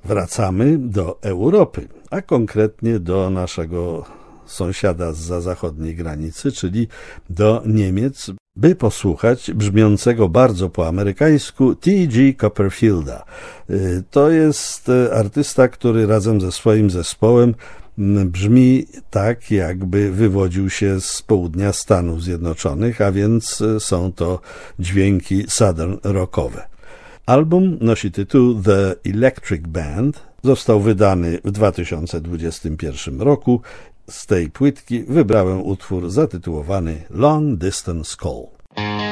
Wracamy do Europy, a konkretnie do naszego sąsiada zza zachodniej granicy, czyli do Niemiec, by posłuchać brzmiącego bardzo po amerykańsku T.G. Copperfielda. To jest artysta, który razem ze swoim zespołem brzmi tak, jakby wywodził się z południa Stanów Zjednoczonych, a więc są to dźwięki southern rockowe. Album nosi tytuł The Electric Band. Został wydany w 2021 roku. Z tej płytki wybrałem utwór zatytułowany Long Distance Call.